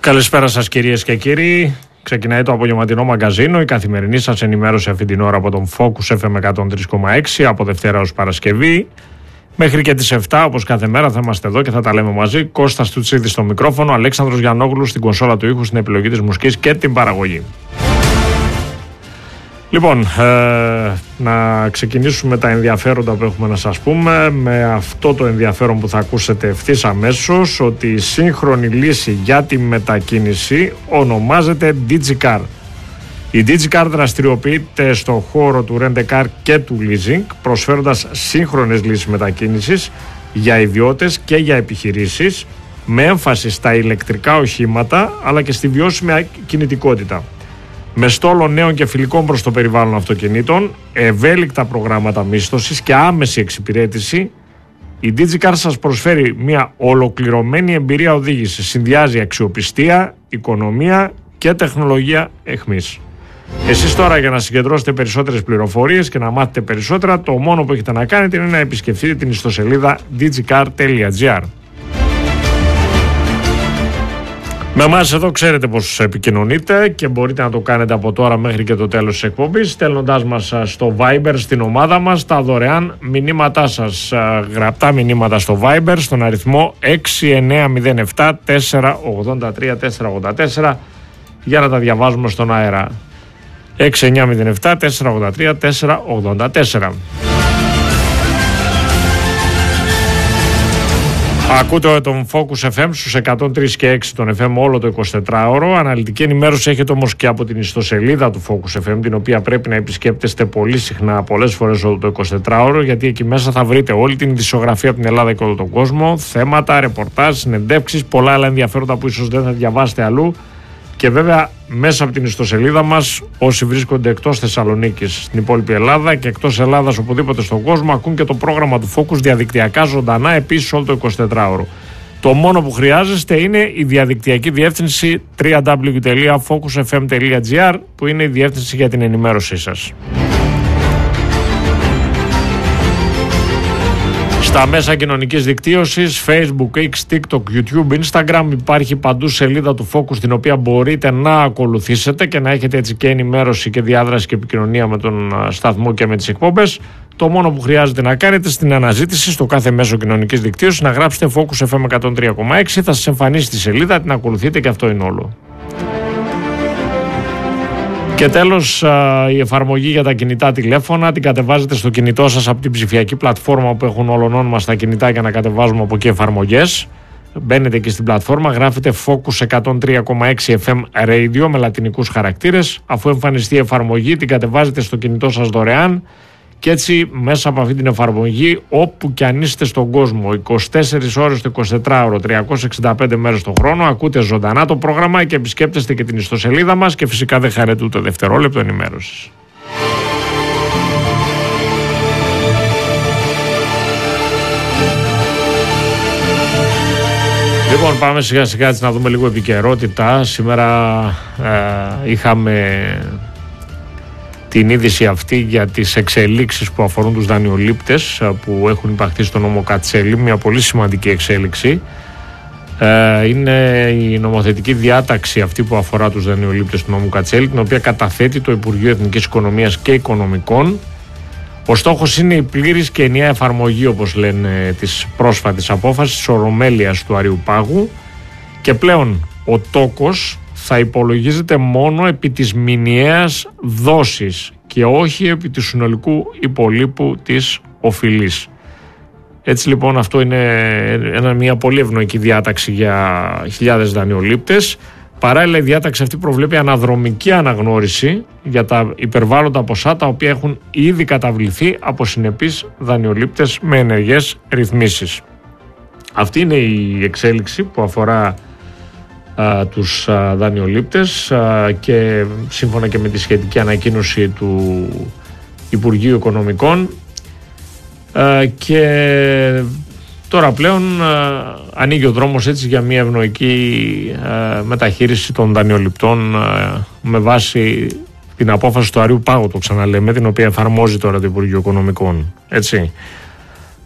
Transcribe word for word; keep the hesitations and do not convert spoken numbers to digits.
Καλησπέρα σας κυρίες και κύριοι. Ξεκινάει το απογευματινό μαγκαζίνο, η καθημερινή σας ενημέρωση αυτή την ώρα από τον Focus εφ εμ εκατόν τρία κόμμα έξι από Δευτέρα ως Παρασκευή. Μέχρι και τις επτά, όπως κάθε μέρα, θα είμαστε εδώ και θα τα λέμε μαζί. Κώστας Τουτσίδης στο μικρόφωνο, Αλέξανδρος Γιαννόγλου στην κονσόλα του ήχου, στην επιλογή της μουσικής και την παραγωγή. Λοιπόν, ε, να ξεκινήσουμε τα ενδιαφέροντα που έχουμε να σας πούμε με αυτό το ενδιαφέρον που θα ακούσετε ευθύς αμέσως, ότι η σύγχρονη λύση για τη μετακίνηση ονομάζεται DigiCar. Η DigiCar δραστηριοποιείται στον χώρο του Rent-A-Car και του leasing, προσφέροντας σύγχρονες λύσεις μετακίνησης για ιδιώτες και για επιχειρήσεις, με έμφαση στα ηλεκτρικά οχήματα αλλά και στη βιώσιμη κινητικότητα. Με στόλο νέων και φιλικών προς το περιβάλλον αυτοκινήτων, ευέλικτα προγράμματα μίσθωσης και άμεση εξυπηρέτηση, η DigiCar σας προσφέρει μια ολοκληρωμένη εμπειρία οδήγησης. Συνδυάζει αξιοπιστία, οικονομία και τεχνολογία εχμής. Εσείς τώρα, για να συγκεντρώσετε περισσότερες πληροφορίες και να μάθετε περισσότερα, το μόνο που έχετε να κάνετε είναι να επισκεφτείτε την ιστοσελίδα digicar τελεία gr. Με εμάς εδώ ξέρετε πως επικοινωνείτε και μπορείτε να το κάνετε από τώρα μέχρι και το τέλος της εκπομπής, στέλνοντάς μας στο Viber, στην ομάδα μας, τα δωρεάν μηνύματά σας, γραπτά μηνύματα στο Viber, στον αριθμό έξι εννιά μηδέν επτά τέσσερα ογδόντα τρία τέσσερα ογδόντα τέσσερα, για να τα διαβάζουμε στον αέρα. έξι εννιά μηδέν επτά τέσσερα ογδόντα τρία τέσσερα ογδόντα τέσσερα. Ακούτε τον Focus εφ εμ στους εκατόν τρία και έξι τον εφ εμ όλο το εικοσιτετράωρο. Αναλυτική ενημέρωση έχετε όμως και από την ιστοσελίδα του Focus εφ εμ, την οποία πρέπει να επισκέπτεστε πολύ συχνά, πολλές φορές όλο το εικοσιτετράωρο, γιατί εκεί μέσα θα βρείτε όλη την ειδησιογραφία από την Ελλάδα και όλο τον κόσμο, θέματα, ρεπορτάζ, συνεντεύξεις, πολλά άλλα ενδιαφέροντα που ίσως δεν θα διαβάσετε αλλού. Και βέβαια μέσα από την ιστοσελίδα μας, όσοι βρίσκονται εκτός Θεσσαλονίκης, στην υπόλοιπη Ελλάδα και εκτός Ελλάδας οπουδήποτε στον κόσμο, ακούν και το πρόγραμμα του Focus διαδικτυακά ζωντανά επίσης όλο το εικοσιτετράωρο. Το μόνο που χρειάζεστε είναι η διαδικτυακή διεύθυνση double-u double-u double-u τελεία focus f m τελεία gr, που είναι η διεύθυνση για την ενημέρωσή σας. Στα μέσα κοινωνικής δικτύωσης, Facebook, X, TikTok, YouTube, Instagram, υπάρχει παντού σελίδα του Focus, την οποία μπορείτε να ακολουθήσετε και να έχετε έτσι και ενημέρωση και διάδραση και επικοινωνία με τον σταθμό και με τις εκπομπές. Το μόνο που χρειάζεται να κάνετε στην αναζήτηση στο κάθε μέσο κοινωνικής δικτύωσης, να γράψετε Focus εφ εμ εκατόν τρία κόμμα έξι, θα σας εμφανίσει τη σελίδα, την ακολουθείτε και αυτό είναι όλο. Και τέλος, η εφαρμογή για τα κινητά τηλέφωνα την κατεβάζετε στο κινητό σας από την ψηφιακή πλατφόρμα που έχουν όλων μας τα κινητά, για να κατεβάζουμε από εκεί εφαρμογές. Μπαίνετε εκεί στην πλατφόρμα, γράφετε Focus εκατόν τρία κόμμα έξι εφ εμ Radio με λατινικούς χαρακτήρες. Αφού εμφανιστεί η εφαρμογή, την κατεβάζετε στο κινητό σας δωρεάν. Και έτσι μέσα από αυτή την εφαρμογή, όπου και αν είστε στον κόσμο, είκοσι τέσσερις ώρες το εικοσιτετράωρο, τριακόσιες εξήντα πέντε μέρες το χρόνο, ακούτε ζωντανά το πρόγραμμα και επισκέπτεστε και την ιστοσελίδα μας και φυσικά δεν χαρετού το δευτερόλεπτο ενημέρωσης. Λοιπόν, πάμε σιγά σιγά έτσι να δούμε λίγο επικαιρότητα. Σήμερα ε, είχαμε την είδηση αυτή για τις εξελίξεις που αφορούν τους δανειολήπτες που έχουν υπαχθεί στο νόμο Κατσέλη, μια πολύ σημαντική εξέλιξη. Ε, είναι η νομοθετική διάταξη αυτή που αφορά τους δανειολήπτες του νόμου Κατσέλη, την οποία καταθέτει το Υπουργείο Εθνικής Οικονομίας και Οικονομικών. Ο στόχος είναι η πλήρης και ενιαία εφαρμογή, όπως λένε, της πρόσφατης απόφασης της Ορομέλειας του Αριουπάγου, και πλέον ο τόκος θα υπολογίζεται μόνο επί της μηνιαίας δόσης και όχι επί του συνολικού υπολείπου της οφειλής. Έτσι λοιπόν αυτό είναι μια πολύ ευνοϊκή διάταξη για χιλιάδες δανειολήπτες. Παράλληλα, η διάταξη αυτή προβλέπει αναδρομική αναγνώριση για τα υπερβάλλοντα ποσά τα οποία έχουν ήδη καταβληθεί από συνεπείς δανειολήπτες με ενεργές ρυθμίσεις. Αυτή είναι η εξέλιξη που αφορά α, τους α, δανειολήπτες α, και σύμφωνα και με τη σχετική ανακοίνωση του Υπουργείου Οικονομικών, α, και τώρα πλέον α, ανοίγει ο δρόμος έτσι για μια ευνοϊκή α, μεταχείριση των δανειοληπτών α, με βάση την απόφαση του Αριουπάγου, το ξαναλέμε, την οποία εφαρμόζει τώρα το Υπουργείο Οικονομικών. Έτσι.